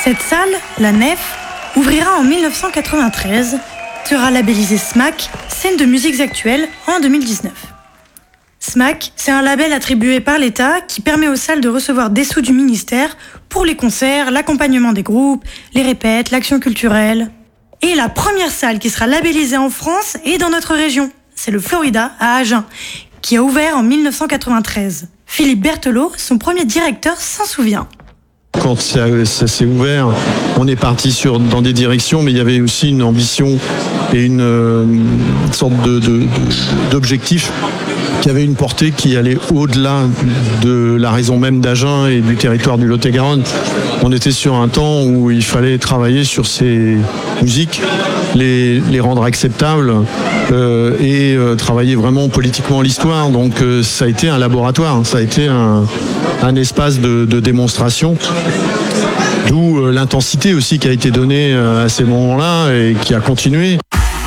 Cette salle, la Nef, ouvrira en 1993, sera labellisée SMAC, scène de musiques actuelles, en 2019. SMAC, c'est un label attribué par l'État qui permet aux salles de recevoir des sous du ministère pour les concerts, l'accompagnement des groupes, les répètes, l'action culturelle. Et la première salle qui sera labellisée en France et dans notre région, c'est le Florida à Agen, qui a ouvert en 1993. Philippe Berthelot, son premier directeur, s'en souvient. Quand ça s'est ouvert, on est parti dans des directions, mais il y avait aussi une ambition et une sorte d'objectif qui avait une portée qui allait au-delà de la raison même d'Agen et du territoire du Lot-et-Garonne. On était sur un temps où il fallait travailler sur ces musiques, les rendre acceptables et travailler vraiment politiquement l'histoire. Donc ça a été un laboratoire, ça a été un espace de démonstration. D'où l'intensité aussi qui a été donnée à ces moments-là et qui a continué.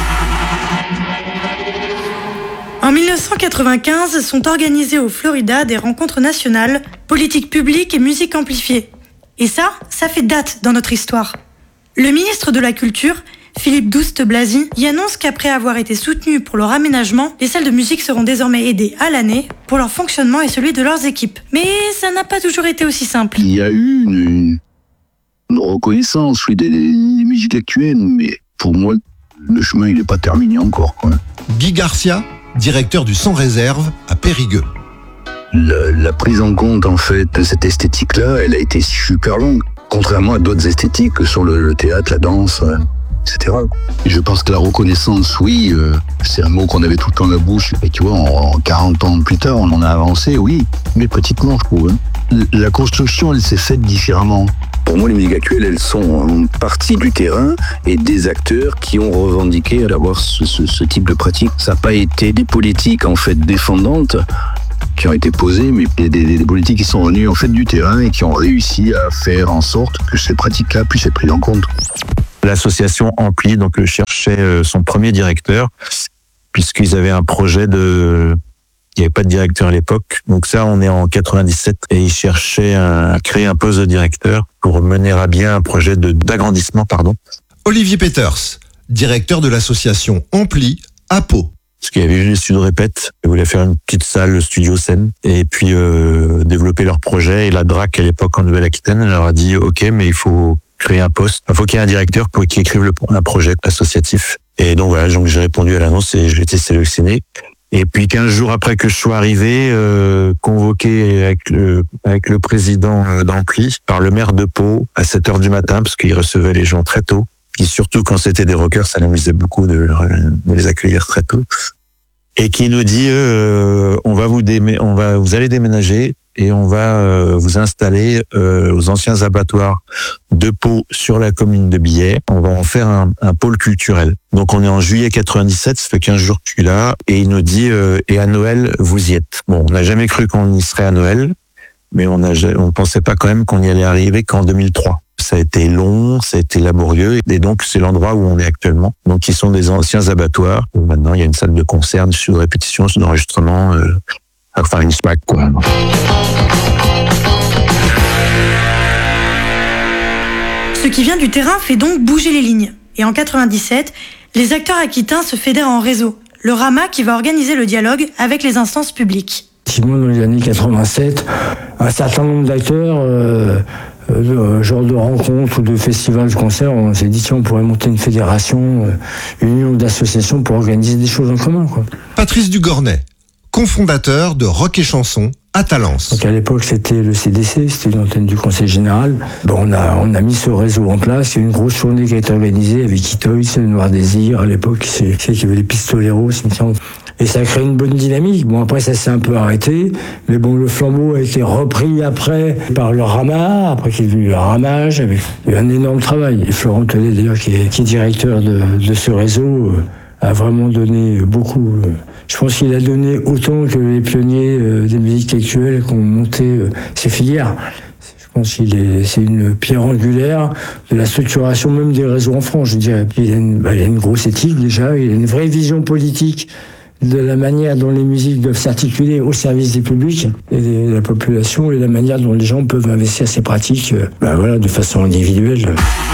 En 1995 sont organisées au Florida des rencontres nationales, politique publique et musique amplifiée. Et ça fait date dans notre histoire. Le ministre de la Culture, Philippe Douste-Blazy, y annonce qu'après avoir été soutenu pour leur aménagement, les salles de musique seront désormais aidées à l'année pour leur fonctionnement et celui de leurs équipes. Mais ça n'a pas toujours été aussi simple. Il y a eu une reconnaissance des musiques actuelles, mais pour moi, le chemin il n'est pas terminé encore, quoi. Guy Garcia, directeur du Sans Réserve à Périgueux. La prise en compte en fait de cette esthétique-là, elle a été super longue, contrairement à d'autres esthétiques sur le théâtre, la danse, etc. Et je pense que la reconnaissance, oui, c'est un mot qu'on avait tout le temps à la bouche, et tu vois, en 40 ans plus tard, on en a avancé, oui, mais petitement, je trouve. La construction, elle s'est faite différemment. Pour moi, les musiques actuelles, elles sont partie du terrain et des acteurs qui ont revendiqué d'avoir ce type de pratique. Ça n'a pas été des politiques, en fait, défendantes qui ont été posées, mais des politiques qui sont venues, en fait, du terrain et qui ont réussi à faire en sorte que ces pratiques-là puissent être prises en compte. L'association Ampli, donc, cherchait son premier directeur, puisqu'ils avaient un projet il n'y avait pas de directeur à l'époque. Donc ça, on est en 97 et ils cherchaient à créer un poste de directeur pour mener à bien un projet d'agrandissement. Olivier Peters, directeur de l'association Ampli à Pau. Parce qu'il y avait eu des studios de répète, ils voulaient faire une petite salle, le studio scène, et puis développer leur projet. Et la DRAC, à l'époque, en Nouvelle-Aquitaine, elle leur a dit « Ok, mais il faut créer un poste. Il faut qu'il y ait un directeur qui écrive un projet associatif. » Et donc voilà, donc j'ai répondu à l'annonce et j'ai été sélectionné. Et puis 15 jours après que je sois arrivé, convoqué avec le président d'Ampli par le maire de Pau à 7h du matin, parce qu'il recevait les gens très tôt. Et surtout quand c'était des rockers, ça l'amusait beaucoup de les accueillir très tôt. Et qui nous dit vous allez déménager et on va vous installer aux anciens abattoirs de Pau sur la commune de Billet. On va en faire un pôle culturel. Donc on est en juillet 97, ça fait 15 jours que je suis là, et il nous dit et à Noël vous y êtes. Bon, on n'a jamais cru qu'on y serait à Noël, mais on pensait pas quand même qu'on y allait arriver qu'en 2003. Ça a été long, ça a été laborieux, et donc c'est l'endroit où on est actuellement. Donc ils sont des anciens abattoirs, où maintenant il y a une salle de concert, une studio de répétition, une d'enregistrement, enfin une SMAC, quoi. Ce qui vient du terrain fait donc bouger les lignes. Et en 97, les acteurs aquitains se fédèrent en réseau, le RAMA qui va organiser le dialogue avec les instances publiques. Effectivement, dans les années 87, un certain nombre d'acteurs, genre de rencontres ou de festivals, de concerts, on s'est dit tiens, on pourrait monter une fédération, une union d'associations pour organiser des choses en commun, quoi. Patrice Dugornet, cofondateur de Rock et Chanson à Talence. Donc à l'époque, c'était le CDC, c'était l'antenne du Conseil Général. Bon, on a mis ce réseau en place. Il y a eu une grosse journée qui a été organisée avec Hitoys, le Noir Désir. À l'époque, c'est qu'il y avait les Pistoleros, et ça a créé une bonne dynamique. Bon, après, ça s'est un peu arrêté. Mais bon, le flambeau a été repris après par le RAMA, après qu'il y a eu le ramage. Il y a eu un énorme travail. Et Florent Collet, d'ailleurs, qui est directeur de ce réseau, a vraiment donné beaucoup. Je pense qu'il a donné autant que les pionniers des musiques actuelles qui ont monté ces filières. Je pense c'est une pierre angulaire de la structuration même des réseaux en France, je dirais. Il a une grosse éthique déjà, il a une vraie vision politique de la manière dont les musiques doivent s'articuler au service du public et de la population, et la manière dont les gens peuvent investir ces pratiques de façon individuelle.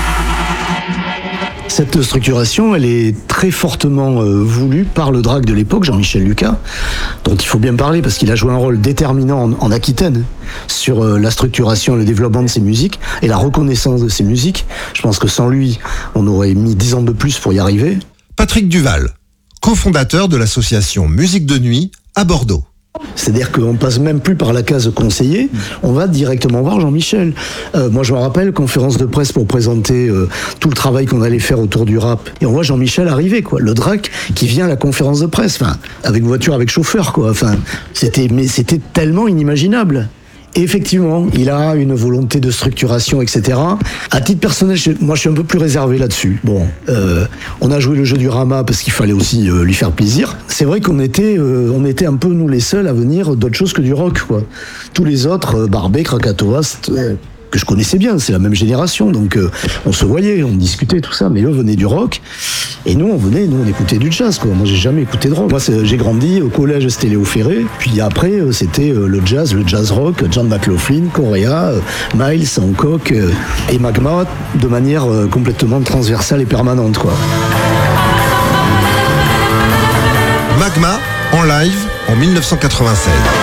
Cette structuration, elle est très fortement voulue par le drague de l'époque, Jean-Michel Lucas, dont il faut bien parler parce qu'il a joué un rôle déterminant en Aquitaine sur la structuration et le développement de ces musiques et la reconnaissance de ces musiques. Je pense que sans lui, on aurait mis 10 ans de plus pour y arriver. Patrick Duval, cofondateur de l'association Musique de Nuit à Bordeaux. C'est-à-dire qu'on ne passe même plus par la case conseiller, on va directement voir Jean-Michel. Moi je me rappelle, conférence de presse pour présenter tout le travail qu'on allait faire autour du rap. Et on voit Jean-Michel arriver, quoi. Le drac qui vient à la conférence de presse, avec voiture, avec chauffeur, quoi. C'était tellement inimaginable. Et effectivement, il a une volonté de structuration, etc. À titre personnel, moi je suis un peu plus réservé là-dessus. Bon, on a joué le jeu du Rama parce qu'il fallait aussi lui faire plaisir. C'est vrai qu'on était un peu nous les seuls à venir d'autre chose que du rock, quoi. Tous les autres, Barbet, Krakatoa, que je connaissais bien, c'est la même génération, donc on se voyait, on discutait, tout ça, mais eux venaient du rock, et nous on écoutait du jazz, quoi. Moi j'ai jamais écouté de rock. Moi j'ai grandi, au collège c'était Léo Ferré, puis après c'était le jazz rock, John McLaughlin, Correa, Miles, Hancock et Magma, de manière complètement transversale et permanente, quoi. Magma en live en 1996.